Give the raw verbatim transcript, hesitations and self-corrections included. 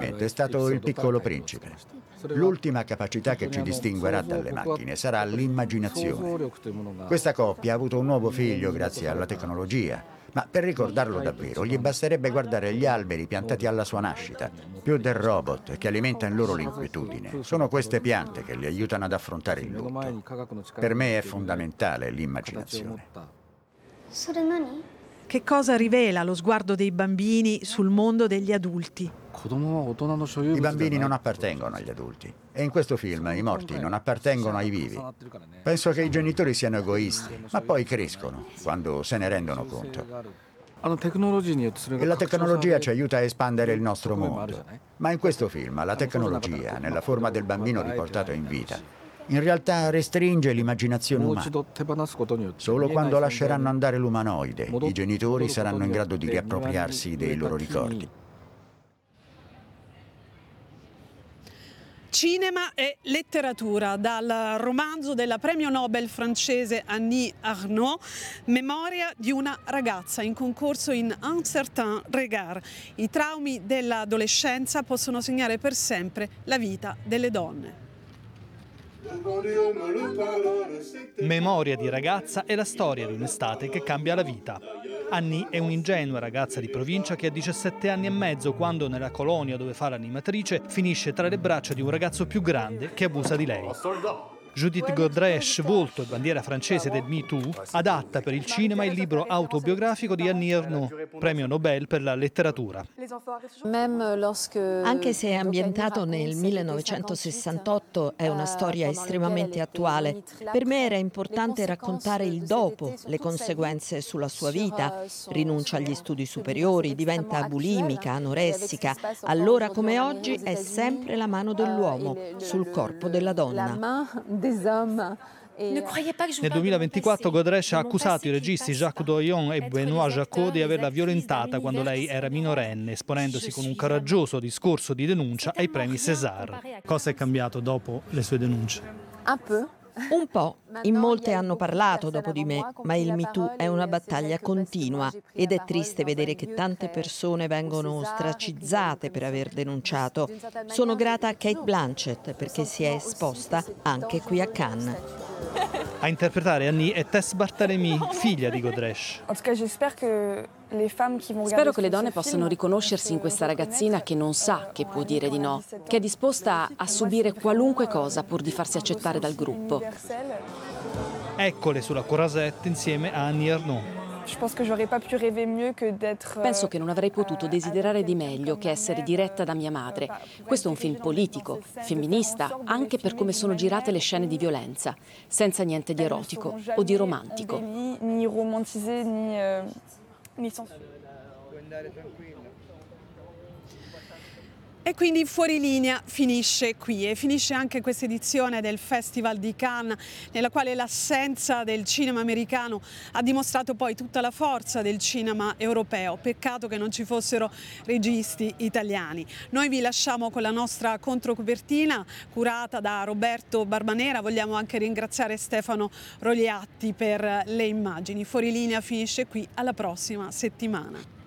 divertimento è stato Il Piccolo Principe. L'ultima capacità che ci distinguerà dalle macchine sarà l'immaginazione. Questa coppia ha avuto un nuovo figlio grazie alla tecnologia, ma per ricordarlo davvero gli basterebbe guardare gli alberi piantati alla sua nascita, più del robot che alimenta in loro l'inquietudine. Sono queste piante che li aiutano ad affrontare il lutto. Per me è fondamentale l'immaginazione. Che cosa rivela lo sguardo dei bambini sul mondo degli adulti? I bambini non appartengono agli adulti e in questo film i morti non appartengono ai vivi. Penso che i genitori siano egoisti, ma poi crescono quando se ne rendono conto. E la tecnologia ci aiuta a espandere il nostro mondo. Ma in questo film la tecnologia, nella forma del bambino riportato in vita, in realtà restringe l'immaginazione umana. Solo quando lasceranno andare l'umanoide, i genitori saranno in grado di riappropriarsi dei loro ricordi. Cinema e letteratura, dal romanzo della premio Nobel francese Annie Ernaux, Memoria di una ragazza, in concorso in Un certain regard. I traumi dell'adolescenza possono segnare per sempre la vita delle donne. Memoria di ragazza è la storia di un'estate che cambia la vita. Annie è un'ingenua ragazza di provincia che ha diciassette anni e mezzo quando nella colonia dove fa l'animatrice finisce tra le braccia di un ragazzo più grande che abusa di lei. Judith Godrèche, volto e bandiera francese del Me Too, adatta per il cinema il libro autobiografico di Annie Ernaux, premio Nobel per la letteratura. Anche se è ambientato nel millenovecentosessantotto, è una storia estremamente attuale. Per me era importante raccontare il dopo, le conseguenze sulla sua vita. Rinuncia agli studi superiori, diventa bulimica, anoressica. Allora come oggi è sempre la mano dell'uomo sul corpo della donna. Nel duemilaventiquattro Godrèche ha accusato i registi Jacques Doyon e Benoît Jacot di averla violentata quando lei era minorenne, esponendosi con un coraggioso discorso di denuncia ai premi César. Cosa è cambiato dopo le sue denunce? Un po'. In molte hanno parlato dopo di me, ma il Me Too è una battaglia continua ed è triste vedere che tante persone vengono ostracizzate per aver denunciato. Sono grata a Cate Blanchett perché si è esposta anche qui a Cannes. A interpretare Annie è Tess Barthélemy, figlia di Godrèche. Spero che le donne possano riconoscersi in questa ragazzina che non sa che può dire di no, che è disposta a subire qualunque cosa pur di farsi accettare dal gruppo. Eccole sulla Croisette insieme a Annie Ernaux. Penso che non avrei potuto desiderare di meglio che essere diretta da mia madre. Questo è un film politico, femminista, anche per come sono girate le scene di violenza, senza niente di erotico o di romantico. E quindi Fuorilinea finisce qui e finisce anche questa edizione del Festival di Cannes, nella quale l'assenza del cinema americano ha dimostrato poi tutta la forza del cinema europeo. Peccato che non ci fossero registi italiani. Noi vi lasciamo con la nostra controcopertina curata da Roberto Barbanera. Vogliamo anche ringraziare Stefano Rogliatti per le immagini. Fuorilinea finisce qui, alla prossima settimana.